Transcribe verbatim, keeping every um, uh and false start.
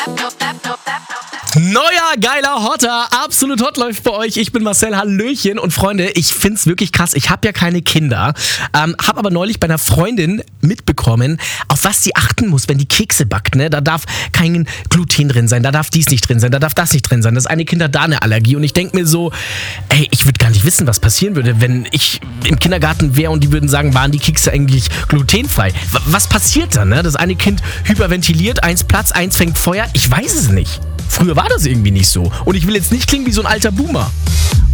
Neuer, geiler, hotter, absolut hot läuft bei euch. Ich bin Marcel, hallöchen. Und Freunde, ich find's wirklich krass. Ich habe ja keine Kinder, ähm, habe aber neulich bei einer Freundin mitbekommen, auf was sie achten muss, wenn die Kekse backt. Ne? Da darf kein Gluten drin sein, da darf dies nicht drin sein, da darf das nicht drin sein. Das eine Kind hat da eine Allergie. Und ich denk mir so, ey, ich würde gar nicht wissen, was passieren würde, wenn ich im Kindergarten wäre und die würden sagen, waren die Kekse eigentlich glutenfrei? W- was passiert dann? Ne? Das eine Kind hyperventiliert, eins platzt, eins fängt Feuer. Ich weiß es nicht. Früher war das irgendwie nicht so. Und ich will jetzt nicht klingen wie so ein alter Boomer.